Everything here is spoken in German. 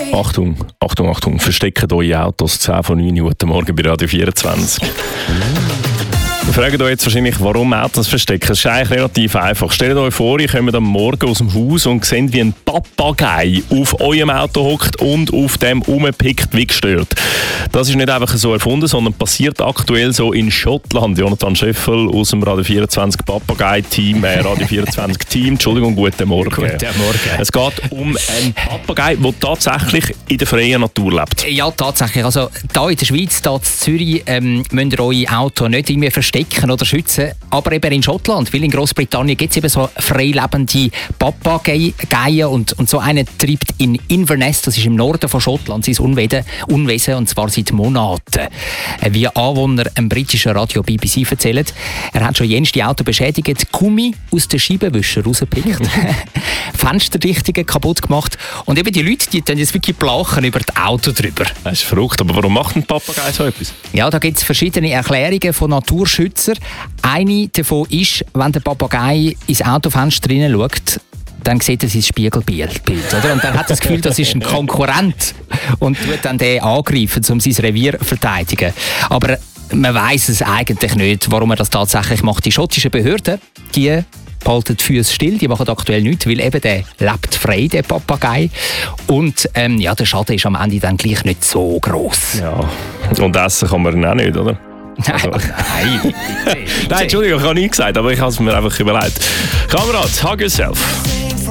Achtung, Achtung, Achtung. Versteckt eure Autos 10 von 9 Uhr heute Morgen bei Radio 24. Wir fragen euch jetzt wahrscheinlich, warum Autos verstecken. Das ist eigentlich relativ einfach. Stellt euch vor, ihr kommt am Morgen aus dem Haus und seht, wie ein Papagei auf eurem Auto hockt und auf dem rumpickt wie gestört. Das ist nicht einfach so erfunden, sondern passiert aktuell so in Schottland. Jonathan Scheffel aus dem Radio 24 Papagei-Team, Radio 24 Team. Entschuldigung, guten Morgen. Guten Morgen. Es geht um einen Papagei, der tatsächlich in der freien Natur lebt. Ja, tatsächlich. Also hier in der Schweiz, hier in Zürich, müsst ihr euer Auto nicht irgendwie verstecken oder schützen. Aber eben in Schottland, weil in Großbritannien gibt es eben so freilebende Papageien und so einen treibt in Inverness, das ist im Norden von Schottland, sein Unwesen, und zwar seit Monaten. Wie Anwohner im britischen Radio BBC erzählen, er hat schon jenste Auto beschädigt, Gummi aus den Scheibenwischen rausgepickt, Fensterdichtungen kaputt gemacht und eben die Leute, die dann jetzt wirklich plachen über das Auto drüber. Das ist verrückt, aber warum macht ein Papagei so etwas? Ja, da gibt es verschiedene Erklärungen von Naturschützern. Eine davon ist, wenn der Papagei ins Autofenster hineinschaut, dann sieht er sein Spiegelbild. Oder? Und dann hat er das Gefühl, das ist ein Konkurrent und tut dann den angreifen, um sein Revier zu verteidigen. Aber man weiss es eigentlich nicht, warum er das tatsächlich macht. Die schottischen Behörden, die behalten die Füße still, die machen aktuell nichts, weil eben der lebt frei, der Papagei. Und ja, der Schaden ist am Ende dann gleich nicht so gross. Ja, und essen kann man ihn auch nicht, oder? Nein, Nein, Entschuldigung, ich habe nichts gesagt, aber ich habe es mir einfach überlegt. Kamerad, hug yourself.